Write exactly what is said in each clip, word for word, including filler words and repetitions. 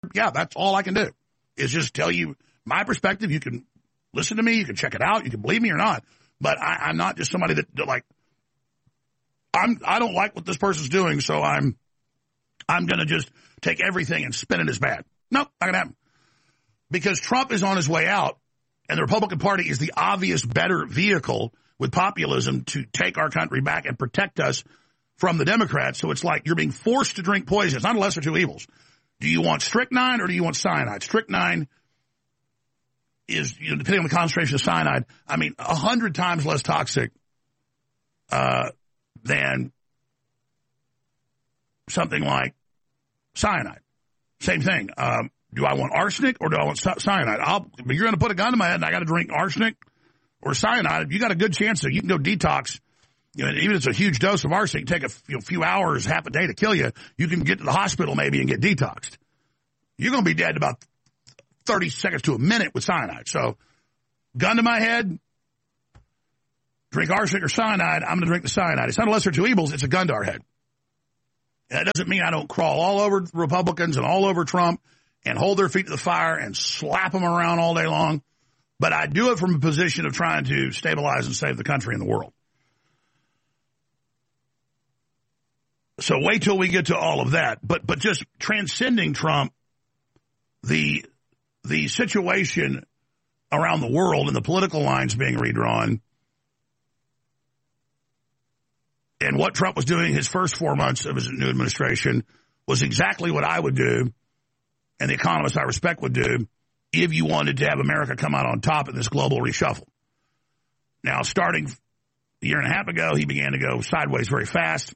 Yeah, that's all I can do is just tell you my perspective. You can listen to me. You can check it out. You can believe me or not. But I, I'm not just somebody that, that like, I'm, I don't like what this person's doing, so I'm, I'm going to just take everything and spin it as bad. Nope, not going to happen. Because Trump is on his way out, and the Republican Party is the obvious better vehicle with populism to take our country back and protect us from the Democrats. So it's like you're being forced to drink poison. It's not a lesser of two evils. Do you want strychnine or do you want cyanide? Strychnine is, you know, depending on the concentration of cyanide, I mean, a hundred times less toxic uh, than something like cyanide. Same thing. Um, do I want arsenic or do I want cyanide? I'll, you're going to put a gun to my head and I got to drink arsenic or cyanide. You got a good chance that you can go detox. You know, even if it's a huge dose of arsenic, take a few, few hours, half a day to kill you. You can get to the hospital maybe and get detoxed. You're going to be dead in about thirty seconds to a minute with cyanide. So, gun to my head, drink arsenic or cyanide, I'm going to drink the cyanide. It's not a lesser of two evils, it's a gun to our head. And that doesn't mean I don't crawl all over Republicans and all over Trump and hold their feet to the fire and slap them around all day long. But I do it from a position of trying to stabilize and save the country and the world. So wait till we get to all of that. But but just transcending Trump, the the situation around the world and the political lines being redrawn, and what Trump was doing his first four months of his new administration was exactly what I would do, and the economists I respect would do, if you wanted to have America come out on top in this global reshuffle. Now, starting a year and a half ago, he began to go sideways very fast.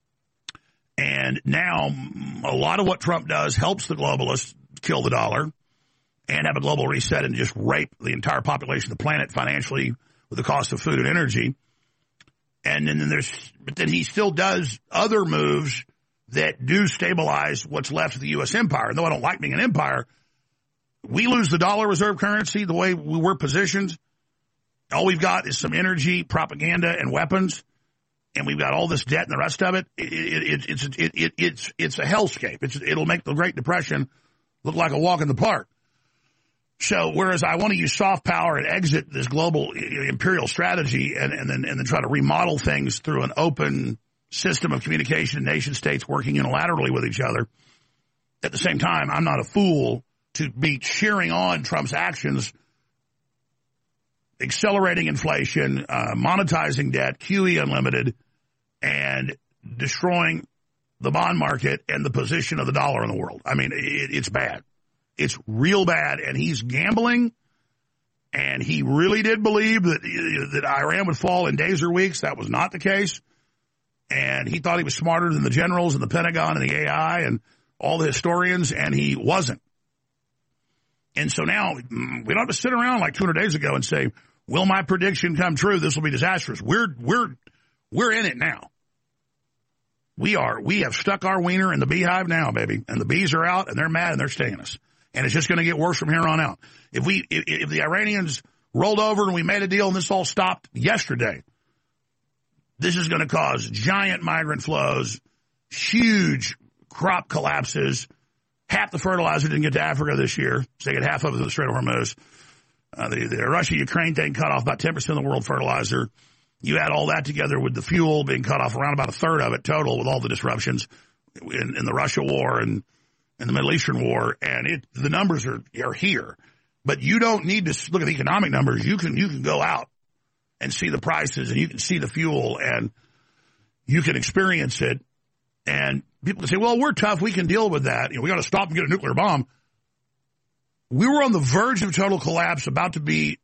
And now a lot of what Trump does helps the globalists kill the dollar and have a global reset and just rape the entire population of the planet financially with the cost of food and energy. And then there's, but then he still does other moves that do stabilize what's left of the U S empire. And though I don't like being an empire, we lose the dollar reserve currency the way we were positioned. All we've got is some energy, propaganda, and weapons. And we've got all this debt and the rest of it. It, it, it, it's it, it, it's it's a hellscape. It's, it'll make the Great Depression look like a walk in the park. So, whereas I want to use soft power and exit this global imperial strategy and, and then and then try to remodel things through an open system of communication, nation states working unilaterally with each other. At the same time, I'm not a fool to be cheering on Trump's actions, accelerating inflation, uh, monetizing debt, Q E unlimited, and destroying the bond market and the position of the dollar in the world. I mean, it, it's bad. It's real bad, and he's gambling, and he really did believe that that Iran would fall in days or weeks. That was not the case, and he thought he was smarter than the generals and the Pentagon and the A I and all the historians, and he wasn't. And so now we don't have to sit around like two hundred days ago and say, will my prediction come true? This will be disastrous. We're we're we're in it now. We are. We have stuck our wiener in the beehive now, baby. And the bees are out, and they're mad, and they're stinging us. And it's just going to get worse from here on out. If we, if, if the Iranians rolled over and we made a deal and this all stopped yesterday, this is going to cause giant migrant flows, huge crop collapses. Half the fertilizer didn't get to Africa this year, so they get half of it to the Strait of Hormuz. Uh, the, the Russia-Ukraine thing cut off about ten percent of the world fertilizer. You add all that together with the fuel being cut off around about a third of it total with all the disruptions in, in the Russia war and in the Middle Eastern war, and it the numbers are, are here. But you don't need to look at the economic numbers. You can you can go out and see the prices, and you can see the fuel, and you can experience it. And people can say, well, we're tough. We can deal with that. You know, we got to stop and get a nuclear bomb. We were on the verge of total collapse, about to be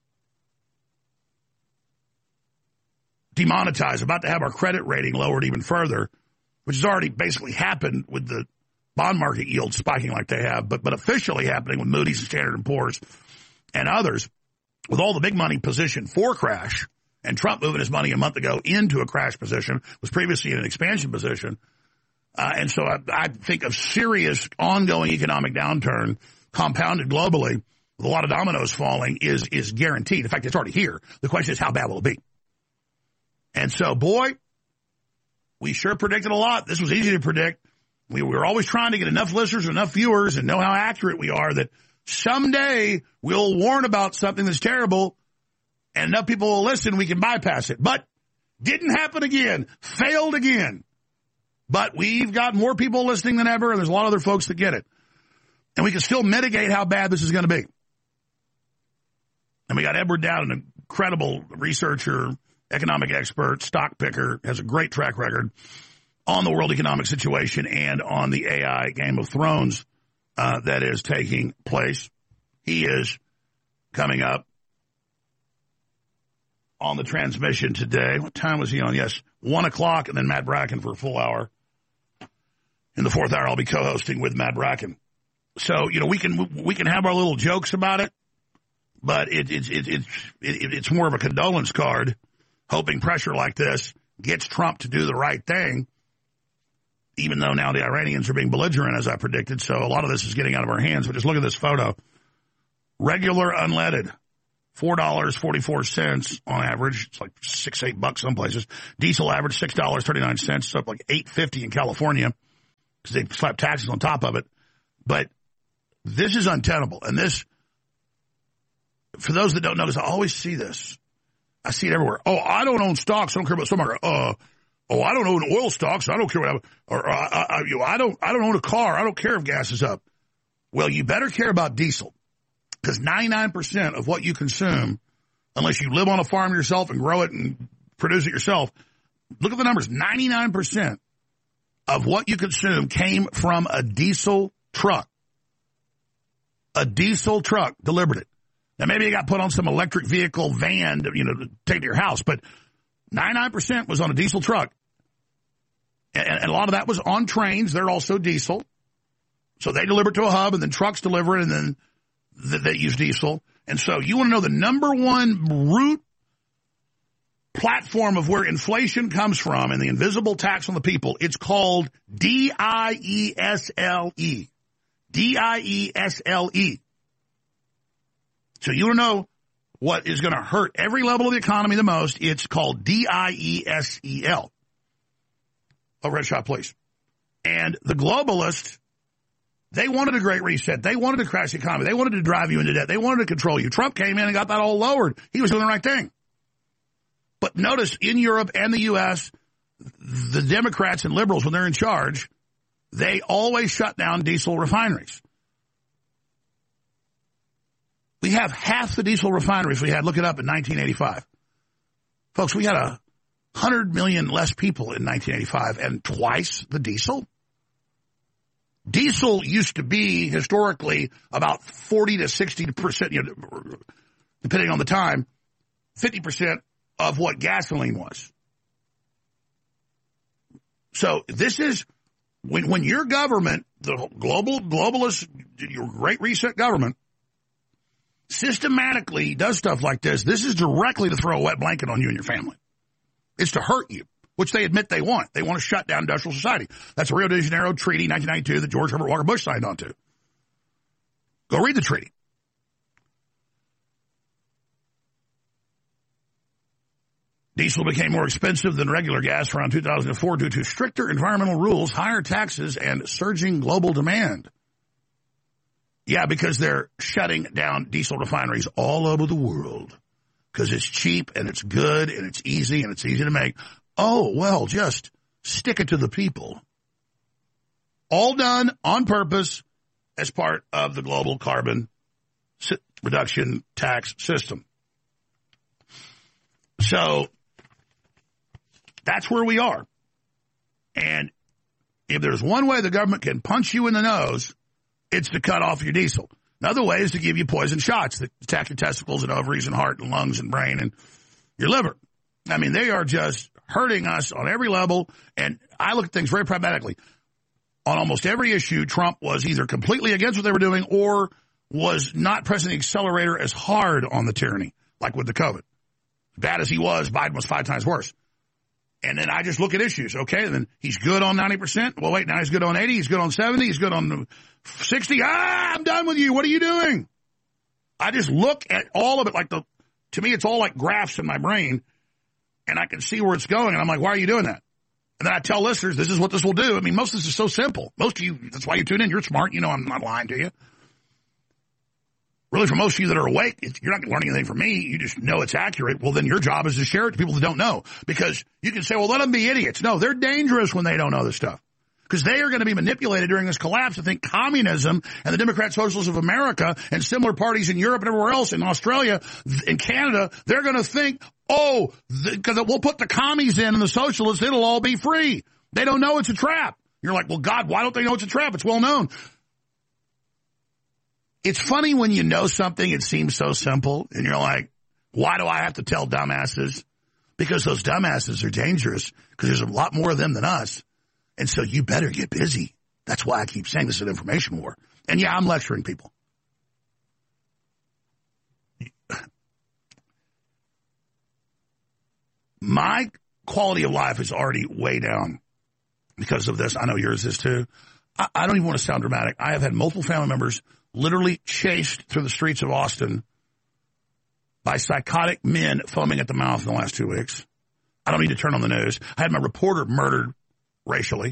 demonetized, about to have our credit rating lowered even further, which has already basically happened with the bond market yields spiking like they have, but but officially happening with Moody's and Standard and Poor's and others, with all the big money positioned for crash, and Trump moving his money a month ago into a crash position, was previously in an expansion position. Uh, and so I, I think a serious ongoing economic downturn, compounded globally, with a lot of dominoes falling, is is guaranteed. In fact, it's already here. The question is, how bad will it be? And so, boy, we sure predicted a lot. This was easy to predict. We were always trying to get enough listeners, enough viewers, and know how accurate we are that someday we'll warn about something that's terrible, and enough people will listen, we can bypass it. But didn't happen again. Failed again. But we've got more people listening than ever, and there's a lot of other folks that get it. And we can still mitigate how bad this is going to be. And we got Edward Dowd, an incredible researcher, economic expert, stock picker, has a great track record on the world economic situation and on the A I Game of Thrones uh, that is taking place. He is coming up on the transmission today. What time was he on? Yes, one o'clock, and then Matt Bracken for a full hour. In the fourth hour, I'll be co-hosting with Matt Bracken. So, you know, we can we can have our little jokes about it, but it, it, it, it, it, it's more of a condolence card, hoping pressure like this gets Trump to do the right thing, even though now the Iranians are being belligerent, as I predicted. So a lot of this is getting out of our hands. But just look at this photo. Regular unleaded, four dollars and forty-four cents on average. It's like six, eight bucks some places. Diesel average, six dollars and thirty-nine cents. It's up like eight dollars and fifty cents in California because they slap taxes on top of it. But this is untenable. And this, for those that don't notice, I always see this. I see it everywhere. Oh, I don't own stocks. I don't care about stock market. Uh, oh, I don't own oil stocks. I don't care what I, or uh, I, I, you know, I don't, I don't own a car. I don't care if gas is up. Well, you better care about diesel because ninety-nine percent of what you consume, unless you live on a farm yourself and grow it and produce it yourself, look at the numbers. ninety-nine percent of what you consume came from a diesel truck. A diesel truck delivered it. Now, maybe it got put on some electric vehicle van to, you know, to take to your house, but ninety-nine percent was on a diesel truck. And, and a lot of that was on trains. They're also diesel. So they deliver it to a hub, and then trucks deliver it, and then th- they use diesel. And so you want to know the number one root platform of where inflation comes from and the invisible tax on the people, it's called D I E S L E. D I E S L E. So you want to know what is going to hurt every level of the economy the most, it's called D I E S E L. Oh, red shot, please. And the globalists, they wanted a great reset. They wanted to crash the economy. They wanted to drive you into debt. They wanted to control you. Trump came in and got that all lowered. He was doing the right thing. But notice in Europe and the U S, the Democrats and liberals, when they're in charge, they always shut down diesel refineries. We have half the diesel refineries we had. Look it up in nineteen eighty-five. Folks, we had a hundred million less people in nineteen eighty-five and twice the diesel. Diesel used to be historically about forty to sixty percent, you know, depending on the time, fifty percent of what gasoline was. So this is when when your government, the global globalist, your Great Reset government, systematically does stuff like this, this is directly to throw a wet blanket on you and your family. It's to hurt you, which they admit they want. They want to shut down industrial society. That's the Rio de Janeiro Treaty, nineteen ninety-two, that George Herbert Walker Bush signed on to. Go read the treaty. Diesel became more expensive than regular gas around two thousand four due to stricter environmental rules, higher taxes, and surging global demand. Yeah, because they're shutting down diesel refineries all over the world because it's cheap and it's good and it's easy and it's easy to make. Oh, well, just stick it to the people. All done on purpose as part of the global carbon reduction tax system. So that's where we are. And if there's one way the government can punch you in the nose, it's to cut off your diesel. Another way is to give you poison shots that attack your testicles and ovaries and heart and lungs and brain and your liver. I mean, they are just hurting us on every level. And I look at things very pragmatically. On almost every issue, Trump was either completely against what they were doing or was not pressing the accelerator as hard on the tyranny, like with the COVID. As bad as he was, Biden was five times worse. And then I just look at issues, okay? And then he's good on ninety percent. Well, wait, now he's good on eighty. He's good on seventy. He's good on sixty. Ah, I'm done with you. What are you doing? I just look at all of it like the, to me, it's all like graphs in my brain, and I can see where it's going. And I'm like, why are you doing that? And then I tell listeners, this is what this will do. I mean, most of this is so simple. Most of you, that's why you tune in. You're smart. You know I'm not lying to you. Really, for most of you that are awake, you're not learning anything from me. You just know it's accurate. Well, then your job is to share it to people that don't know. Because you can say, well, let them be idiots. No, they're dangerous when they don't know this stuff. Because they are going to be manipulated during this collapse to think communism and the Democrat Socialists of America and similar parties in Europe and everywhere else, in Australia, in Canada, they're going to think, oh, because we'll put the commies in and the socialists, it'll all be free. They don't know it's a trap. You're like, well, God, why don't they know it's a trap? It's well known. It's funny when you know something, it seems so simple, and you're like, why do I have to tell dumbasses? Because those dumbasses are dangerous, because there's a lot more of them than us. And so you better get busy. That's why I keep saying this is an information war. And yeah, I'm lecturing people. My quality of life is already way down because of this. I know yours is too. I, I don't even want to sound dramatic. I have had multiple family members literally chased through the streets of Austin by psychotic men foaming at the mouth in the last two weeks. I don't need to turn on the news. I had my reporter murdered racially.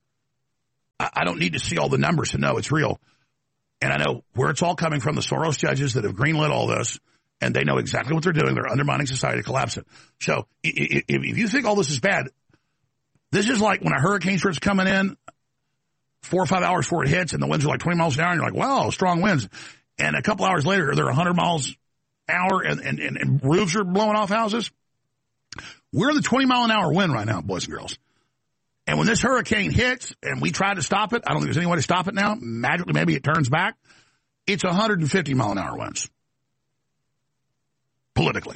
I, I don't need to see all the numbers to know it's real. And I know where it's all coming from, the Soros judges that have greenlit all this, and they know exactly what they're doing. They're undermining society to collapse it. So if, if you think all this is bad, this is like when a hurricane starts coming in, four or five hours before it hits, and the winds are like twenty miles an hour, and you're like, wow, strong winds. And a couple hours later, they're one hundred miles an hour, and, and, and, and roofs are blowing off houses. We're in the twenty mile an hour wind right now, boys and girls. And when this hurricane hits, and we try to stop it, I don't think there's any way to stop it now. Magically, maybe it turns back. It's one hundred fifty mile an hour winds. Politically.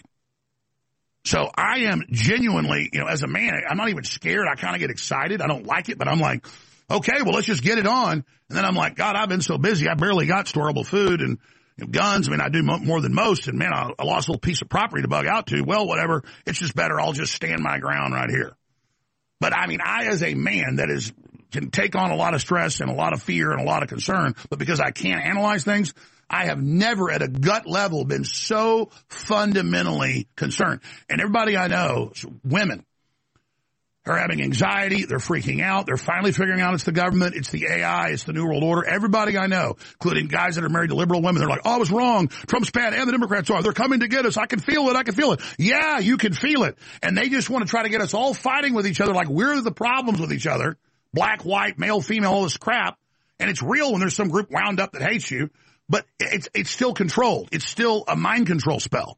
So I am genuinely, you know, as a man, I'm not even scared. I kind of get excited. I don't like it, but I'm like, okay, well, let's just get it on. And then I'm like, God, I've been so busy. I barely got storable food and you know, guns. I mean, I do mo- more than most. And, man, I, I lost a little piece of property to bug out to. Well, whatever. It's just better. I'll just stand my ground right here. But, I mean, I, as a man that is can take on a lot of stress and a lot of fear and a lot of concern, but because I can't analyze things, I have never at a gut level been so fundamentally concerned. And everybody I know, women, are having anxiety. They're freaking out. They're finally figuring out it's the government. It's the A I. It's the New World Order. Everybody I know, including guys that are married to liberal women, they're like, oh, I was wrong. Trump's bad and the Democrats are. They're coming to get us. I can feel it. I can feel it. Yeah, you can feel it. And they just want to try to get us all fighting with each other like we're the problems with each other. Black, white, male, female, all this crap. And it's real when there's some group wound up that hates you. But it's, it's still controlled. It's still a mind control spell.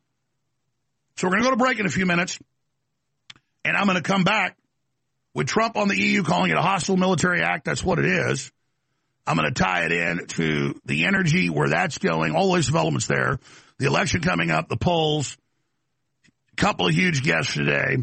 So we're going to go to break in a few minutes. And I'm going to come back with Trump on the E U calling it a hostile military act. That's what it is. I'm going to tie it in to the energy, where that's going, all those developments there, the election coming up, the polls, a couple of huge guests today,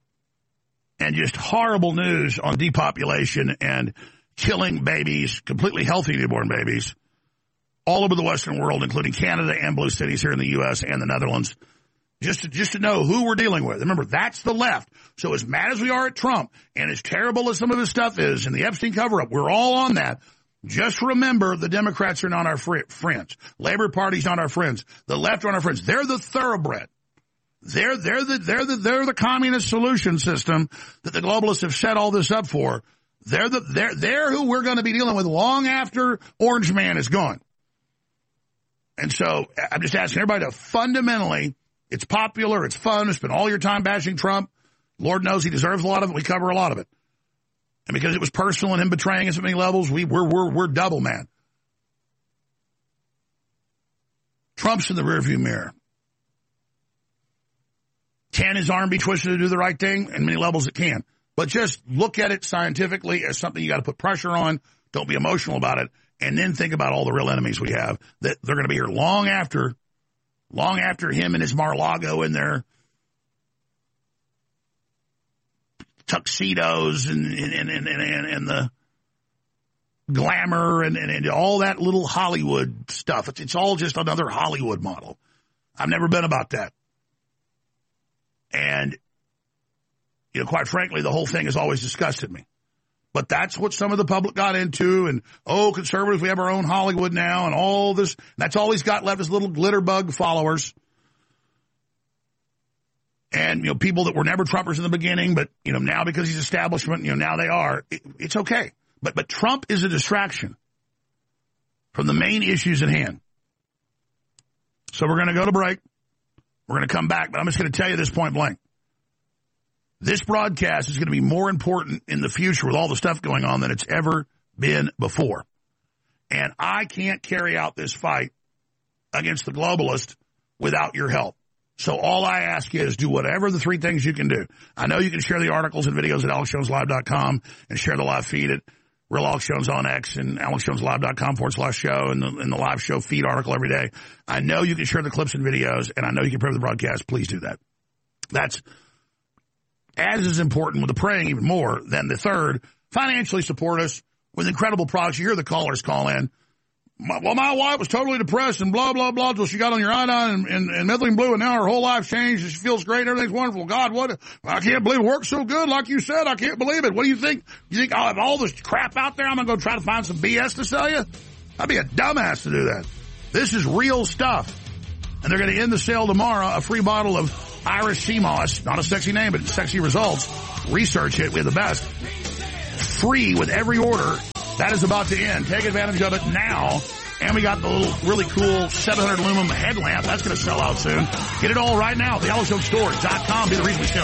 and just horrible news on depopulation and killing babies, completely healthy newborn babies, all over the Western world, including Canada and blue cities here in the U S and the Netherlands. Just to, just to know who we're dealing with. Remember, that's the left. So as mad as we are at Trump, and as terrible as some of his stuff is, and the Epstein cover-up, we're all on that. Just remember, the Democrats are not our fr- friends. Labor Party's not our friends. The left are not our friends. They're the thoroughbred. They're, they're the, they're the, they're the communist solution system that the globalists have set all this up for. They're the, they're, they're who we're going to be dealing with long after Orange Man is gone. And so I'm just asking everybody to fundamentally, it's popular, it's fun, spend all your time bashing Trump. Lord knows he deserves a lot of it. We cover a lot of it. And because it was personal and him betraying us at many levels, we, we're, we're, we're double mad. Trump's in the rearview mirror. Can his arm be twisted to do the right thing? In many levels it can. But just look at it scientifically as something you got to put pressure on. Don't be emotional about it. And then think about all the real enemies we have, that they're going to be here long after Long after him and his Mar-a-Lago in their tuxedos and, and, and, and, and the glamour and, and, and all that little Hollywood stuff. It's, it's all just another Hollywood model. I've never been about that. And, you know, quite frankly, the whole thing has always disgusted me. But that's what some of the public got into, and, oh, conservatives, we have our own Hollywood now, and all this. That's all he's got left is little glitter bug followers. And, you know, people that were never Trumpers in the beginning, but, you know, now because he's establishment, you know, now they are. It, it's okay. But, but Trump is a distraction from the main issues at hand. So we're going to go to break. We're going to come back, but I'm just going to tell you this point blank. This broadcast is going to be more important in the future with all the stuff going on than it's ever been before. And I can't carry out this fight against the globalist without your help. So all I ask you is do whatever the three things you can do. I know you can share the articles and videos at alex jones live dot com and share the live feed at Real Alex Jones on X and alex jones live dot com forward slash show and the, and the live show feed article every day. I know you can share the clips and videos, and I know you can pray for the broadcast. Please do that. That's as is important with the praying even more than the third. Financially support us with incredible products. You hear the callers call in. My, well, my wife was totally depressed and blah, blah, blah, until she got on your iodine and, and, and methylene blue, and now her whole life's changed, and she feels great, and everything's wonderful. God, what? I can't believe it works so good, like you said. I can't believe it. What do you think? You think I'll have all this crap out there? I'm going to go try to find some B S to sell you? I'd be a dumbass to do that. This is real stuff. And they're going to end the sale tomorrow, a free bottle of Irish Sea Moss. Not a sexy name, but sexy results. Research it. We have the best. Free with every order. That is about to end. Take advantage of it now. And we got the little really cool seven hundred lumen headlamp. That's going to sell out soon. Get it all right now at the alex jones store dot com. Be the reason we stay on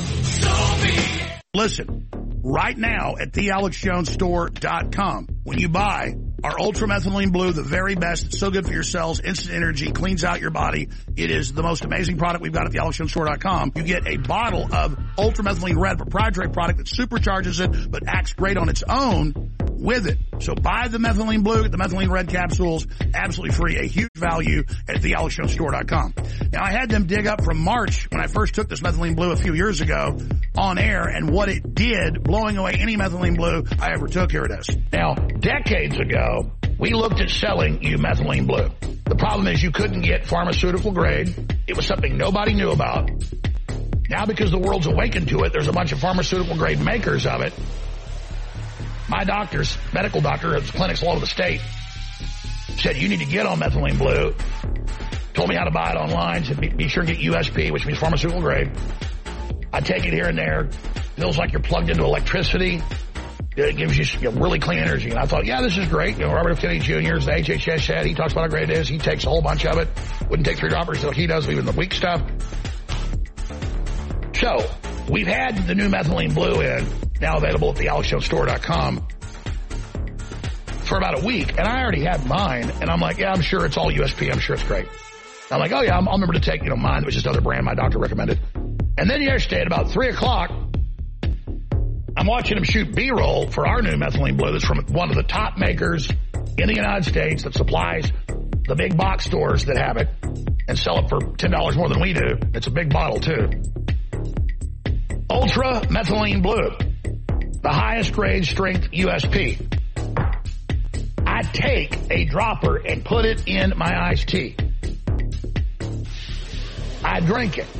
here. Listen, right now at the alex jones store dot com, when you buy our ultramethylene blue, the very best, it's so good for your cells, instant energy, cleans out your body. It is the most amazing product we've got at the alex jones store dot com. You get a bottle of ultramethylene red, proprietary product that supercharges it, but acts great on its own with it. So buy the methylene blue, get the methylene red capsules, absolutely free, a huge value at the alex jones store dot com. Now, I had them dig up from March when I first took this methylene blue a few years ago on air and what it did, blowing away any methylene blue I ever took. Here it is. Now, decades ago, we looked at selling you methylene blue. The problem is you couldn't get pharmaceutical grade. It was something nobody knew about. Now, because the world's awakened to it, there's a bunch of pharmaceutical grade makers of it. My doctors, medical doctor at clinics all over the state, said you need to get on methylene blue. Told me how to buy it online. Said be, be sure and get U S P, which means pharmaceutical grade. I take it here and there. Feels like you're plugged into electricity. It gives you, you know, really clean energy. And I thought, yeah, this is great. You know, Robert F. Kennedy Junior is the H H S head. He talks about how great it is. He takes a whole bunch of it. Wouldn't take three droppers like he does, even the weak stuff. So, we've had the new methylene blue in, now available at the alex jones store dot com, for about a week. And I already had mine. And I'm like, yeah, I'm sure it's all U S P. I'm sure it's great. I'm like, oh, yeah, I'll remember to take, you know, mine. It was just another brand my doctor recommended. And then yesterday at about three o'clock, I'm watching him shoot B-roll for our new methylene blue that's from one of the top makers in the United States that supplies the big box stores that have it and sell it for ten dollars more than we do. It's a big bottle, too. Ultra Methylene Blue, the highest grade strength U S P. I take a dropper and put it in my iced tea. I drink it.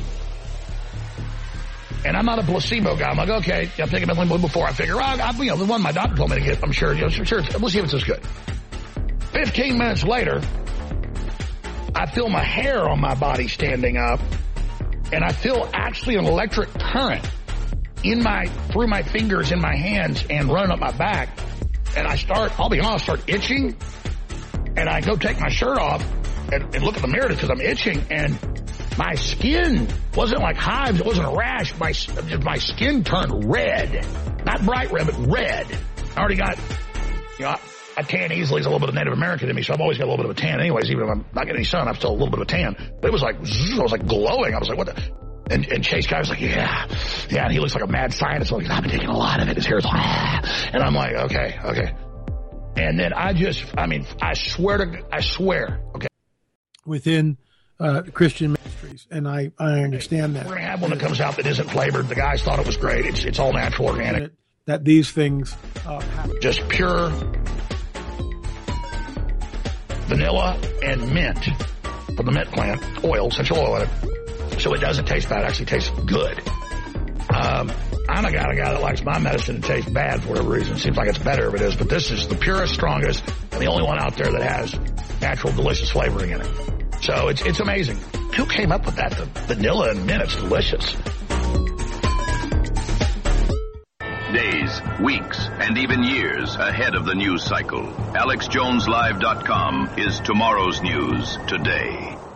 And I'm not a placebo guy. I'm like, okay, I've taken methylene blue before. I figure, oh, I, you know, the one my doctor told me to get, I'm sure, you know, sure, sure, we'll see if it's as good. Fifteen minutes later, I feel my hair on my body standing up, and I feel actually an electric current in my, through my fingers in my hands and running up my back. And I start, I'll be honest, start itching. And I go take my shirt off and, and look at the mirror because I'm itching. And my skin wasn't like hives. It wasn't a rash. My, my skin turned red. Not bright red, but red. I already got, you know, I, I tan easily. There's a little bit of Native American in me, so I've always got a little bit of a tan anyways. Even if I'm not getting any sun, I'm still a little bit of a tan. But it was like, I was like glowing. I was like, what the? And, and Chase Guy was like, yeah, yeah. And he looks like a mad scientist. Like, I've been taking a lot of it. His hair's like, ah. And I'm like, okay, okay. And then I just, I mean, I swear to, I swear, okay. Within uh, Christian ministries, and I, I understand that. We're going to have one that comes out that isn't flavored. The guys thought it was great. It's it's all natural, organic. That, that these things uh, happen. Just pure vanilla and mint from the mint plant, oil, essential oil in it. So it doesn't taste bad. It actually tastes good. Um, I'm a guy, a guy that likes my medicine and tastes bad for whatever reason. It seems like it's better if it is, but this is the purest, strongest, and the only one out there that has natural, delicious flavoring in it. So it's it's amazing. who came up with that? The vanilla and mint, it's delicious. Days, weeks, and even years ahead of the news cycle. Alex Jones Live dot com is tomorrow's news today.